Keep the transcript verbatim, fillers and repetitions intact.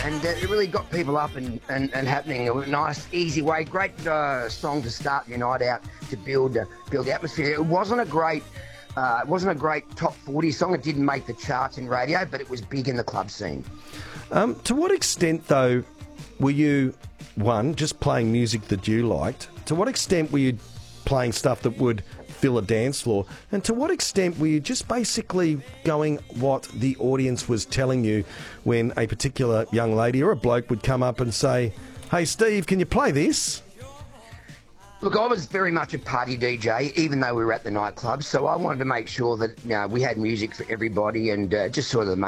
and uh, it really got people up and, and, and happening. It was a nice, easy way. Great uh, song to start your night out to build uh, build the atmosphere. It wasn't a great uh, it wasn't a great top forty song. It didn't make the charts in radio, but it was big in the club scene. Um, to what extent, though, were you, one, just playing music that you liked? To what extent were you playing stuff that would fill a dance floor? And to what extent were you just basically going what the audience was telling you when a particular young lady or a bloke would come up and say, "Hey, Steve, can you play this?" Look, I was very much a party D J, even though we were at the nightclub, so I wanted to make sure that you know, we had music for everybody and uh, just sort of